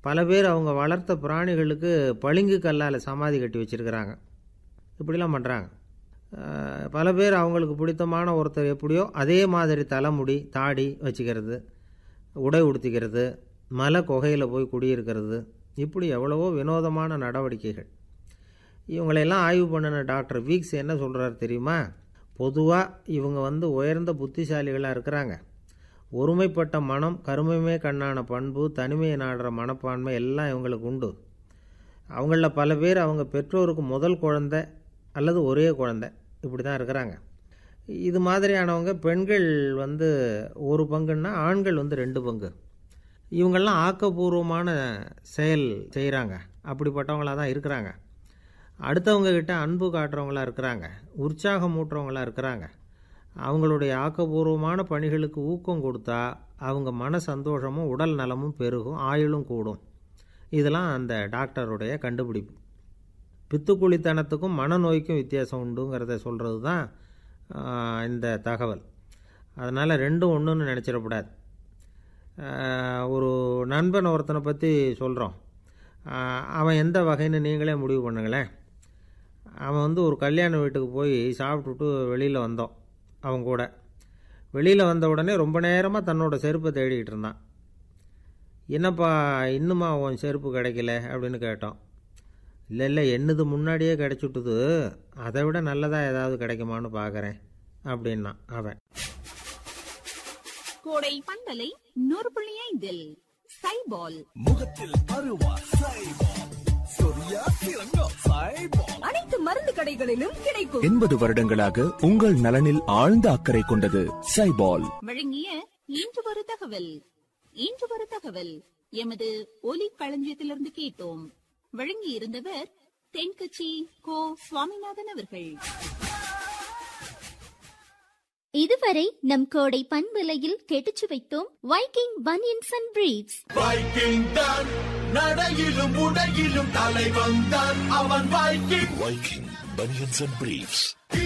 பல பேர் அவங்க வளர்த்த பிராணிகளுக்கு பளிங்கு கல்லால் சமாதி கட்டி வச்சுருக்கிறாங்க. இப்படிலாம் பண்ணுறாங்க. பல பேர் அவங்களுக்கு பிடித்தமான ஒருத்தர் எப்படியோ அதே மாதிரி தலைமுடி தாடி வச்சுக்கிறது, உடை உடுத்திக்கிறது, மலை குகையில் போய் குடியிருக்கிறது, இப்படி எவ்வளவோ வினோதமான நடவடிக்கைகள். இவங்களையெல்லாம் ஆய்வு பண்ணின டாக்டர் வீக்ஸ் என்ன சொல்கிறார் தெரியுமா? பொதுவாக இவங்க உயர்ந்த புத்திசாலிகளாக இருக்கிறாங்க. ஒருமைப்பட்ட மனம், கருமையுமே கண்ணான பண்பு, தனிமையை நாடுற மனப்பான்மை எல்லாம் இவங்களுக்கு உண்டு. அவங்களில் பல பேர் அவங்க பெற்றோருக்கு முதல் குழந்தை அல்லது ஒரே குழந்தை, இப்படி தான் இருக்கிறாங்க. இது மாதிரியானவங்க பெண்கள் ஒரு பங்குன்னா ஆண்கள் 2 பங்கு. இவங்கெல்லாம் ஆக்கப்பூர்வமான செயல் செய்கிறாங்க. அப்படிப்பட்டவங்களாக தான் இருக்கிறாங்க. அடுத்தவங்கக்கிட்ட அன்பு காட்டுறவங்களாக இருக்கிறாங்க, உற்சாகம் ஊட்டுறவங்களாக இருக்கிறாங்க. அவங்களுடைய ஆக்கப்பூர்வமான பணிகளுக்கு ஊக்கம் கொடுத்தா அவங்க மன சந்தோஷமும் உடல் நலமும் பெருகும், ஆயுளும் கூடும். இதெல்லாம் அந்த டாக்டருடைய கண்டுபிடிப்பு. பித்துக்குழித்தனத்துக்கும் மனநோய்க்கும் வித்தியாசம் உண்டுங்கிறத சொல்கிறது தான் இந்த தகவல். அதனால் ரெண்டும் ஒன்றுன்னு நினச்சிடக்கூடாது. ஒரு நண்பன் ஒருத்தனை பற்றி சொல்கிறோம். அவன் எந்த வகைன்னு நீங்களே முடிவு பண்ணுங்களேன். அவன் ஒரு கல்யாண வீட்டுக்கு போய் சாப்பிட்டுட்டு வெளியில் வந்தோம். அவங்க கூட வெளியில் வந்த உடனே ரொம்ப நேரமாக தன்னோட செருப்பை தேடிக்கிட்டு இருந்தான். என்னப்பா இன்னுமா உன் செருப்பு கிடைக்கல அப்படின்னு கேட்டோம். இல்லை என்னது முன்னாடியே கிடைச்சுட்டுது, அதை விட நல்லதாக ஏதாவது கிடைக்குமான்னு பார்க்குறேன் அப்படின்னா அவன். கோடை பந்தலை 100.5 சைபால் முகத்தில் பருவா சைபால், சொரியா சிறங்கா சைபால், அனைத்து மருந்து கடைகளிலும் கிடைக்கும். 80 வருடங்களாக உங்கள் நலனில் ஆழ்ந்த அக்கறை கொண்டது சைபால். வழங்கிய இன்று ஒரு தகவல். இன்று ஒரு தகவல் எமது ஒலி களஞ்சியத்திலிருந்து கேட்டோம். வழங்கி இருந்தவர் தென்கட்சி கோ சுவாமிநாதன் அவர்கள். இதுவரை நம் கோடை பண்பலையில் கெட்டுச்சு வைத்தோம் Viking banians and briefs. Viking தான் நடையிலும் உடையிலும் தலை வந்தான் அவன் Viking. Viking banians and briefs.